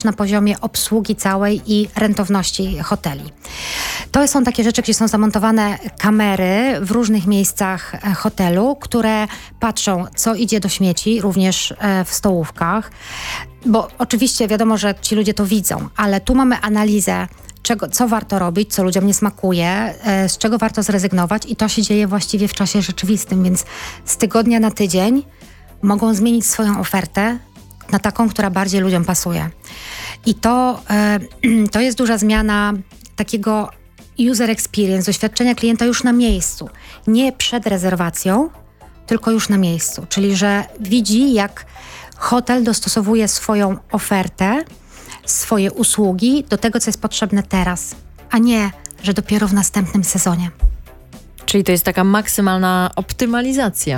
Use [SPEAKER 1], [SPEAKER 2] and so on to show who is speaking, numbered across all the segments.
[SPEAKER 1] na poziomie obsługi całej i rentowności hoteli. To są takie rzeczy, gdzie są zamontowane kamery w różnych miejscach hotelu, które patrzą, co idzie do śmieci, również w stołówkach, bo oczywiście wiadomo, że ci ludzie to widzą, ale tu mamy analizę, co warto robić, co ludziom nie smakuje, z czego warto zrezygnować i to się dzieje właściwie w czasie rzeczywistym, więc z tygodnia na tydzień mogą zmienić swoją ofertę na taką, która bardziej ludziom pasuje. I to jest duża zmiana takiego user experience, doświadczenia klienta już na miejscu. Nie przed rezerwacją, tylko już na miejscu. Czyli, że widzi, jak hotel dostosowuje swoją ofertę, swoje usługi do tego, co jest potrzebne teraz, a nie, że dopiero w następnym sezonie.
[SPEAKER 2] Czyli to jest taka maksymalna optymalizacja.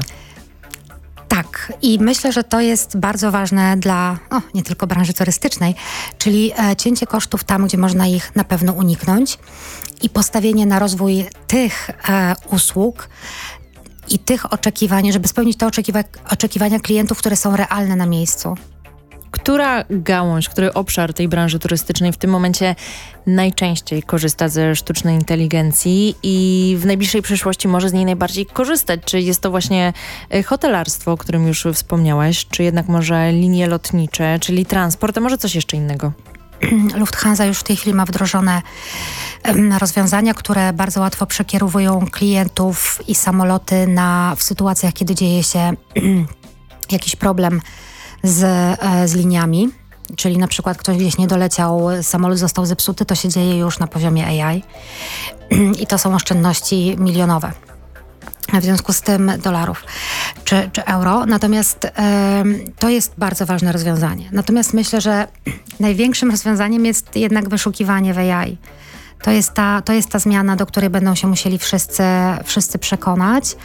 [SPEAKER 1] Tak, i myślę, że to jest bardzo ważne dla nie tylko branży turystycznej, czyli cięcie kosztów tam, gdzie można ich na pewno uniknąć i postawienie na rozwój tych usług i tych oczekiwań, żeby spełnić te oczekiwania klientów, które są realne na miejscu.
[SPEAKER 2] Która gałąź, który obszar tej branży turystycznej w tym momencie najczęściej korzysta ze sztucznej inteligencji i w najbliższej przyszłości może z niej najbardziej korzystać? Czy jest to właśnie hotelarstwo, o którym już wspomniałaś, czy jednak może linie lotnicze, czyli transport, a może coś jeszcze innego?
[SPEAKER 1] Lufthansa już w tej chwili ma wdrożone rozwiązania, które bardzo łatwo przekierowują klientów i samoloty w sytuacjach, kiedy dzieje się jakiś problem z liniami, czyli na przykład ktoś gdzieś nie doleciał, samolot został zepsuty, to się dzieje już na poziomie AI i to są oszczędności milionowe. W związku z tym dolarów czy euro. Natomiast to jest bardzo ważne rozwiązanie. Natomiast myślę, że największym rozwiązaniem jest jednak wyszukiwanie w AI. To jest ta zmiana, do której będą się musieli wszyscy przekonać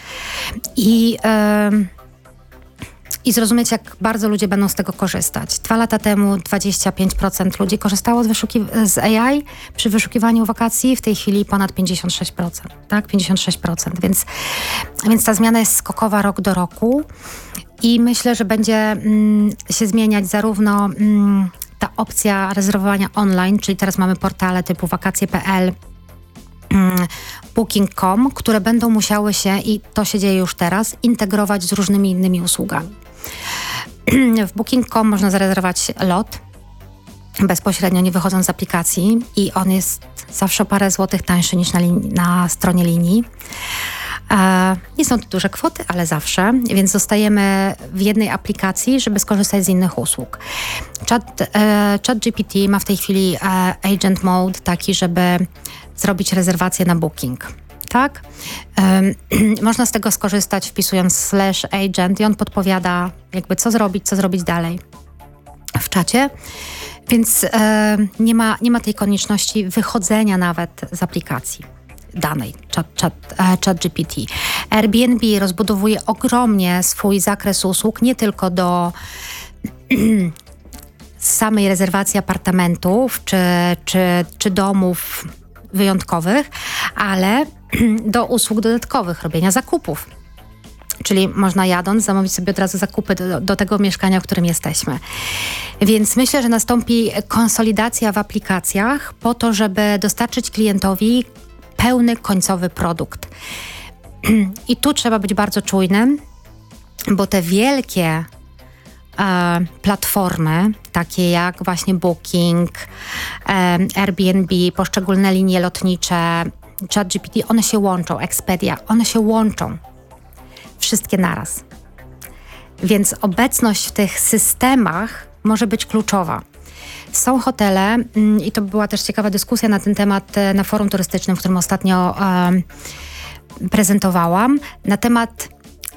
[SPEAKER 1] i zrozumieć, jak bardzo ludzie będą z tego korzystać. 2 lata temu 25% ludzi korzystało z AI przy wyszukiwaniu wakacji, w tej chwili ponad 56%, tak? 56%, więc ta zmiana jest skokowa rok do roku i myślę, że będzie się zmieniać zarówno ta opcja rezerwowania online, czyli teraz mamy portale typu wakacje.pl, Booking.com, które będą musiały się, i to się dzieje już teraz, integrować z różnymi innymi usługami. W Booking.com można zarezerwować lot bezpośrednio, nie wychodząc z aplikacji i on jest zawsze o parę złotych tańszy niż na stronie linii. Nie są to duże kwoty, ale zawsze, więc zostajemy w jednej aplikacji, żeby skorzystać z innych usług. ChatGPT ma w tej chwili agent mode taki, żeby zrobić rezerwację na Booking. Tak? Można z tego skorzystać wpisując /agent i on podpowiada jakby co zrobić dalej w czacie. Więc nie ma tej konieczności wychodzenia nawet z aplikacji danej ChatGPT. Airbnb rozbudowuje ogromnie swój zakres usług, nie tylko do samej rezerwacji apartamentów czy domów wyjątkowych, ale do usług dodatkowych, robienia zakupów. Czyli można jadąc zamówić sobie od razu zakupy do tego mieszkania, w którym jesteśmy. Więc myślę, że nastąpi konsolidacja w aplikacjach po to, żeby dostarczyć klientowi pełny końcowy produkt. I tu trzeba być bardzo czujnym, bo te wielkie platformy, takie jak właśnie Booking, Airbnb, poszczególne linie lotnicze, ChatGPT, one się łączą, Expedia, one się łączą. Wszystkie naraz. Więc obecność w tych systemach może być kluczowa. Są hotele, i to była też ciekawa dyskusja na ten temat na forum turystycznym, w którym ostatnio prezentowałam, na temat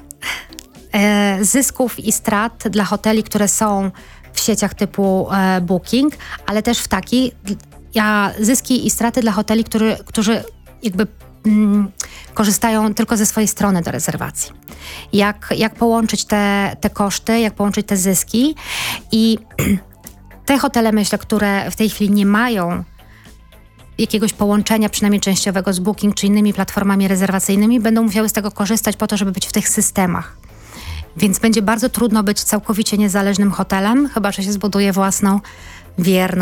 [SPEAKER 1] zysków i strat dla hoteli, które są w sieciach typu Booking, ale też zyski i straty dla hoteli, którzy jakby korzystają tylko ze swojej strony do rezerwacji. Jak połączyć te koszty, jak połączyć te zyski i te hotele, myślę, które w tej chwili nie mają jakiegoś połączenia, przynajmniej częściowego z Booking czy innymi platformami rezerwacyjnymi, będą musiały z tego korzystać po to, żeby być w tych systemach. Więc będzie bardzo trudno być całkowicie niezależnym hotelem, chyba że się zbuduje własną wierność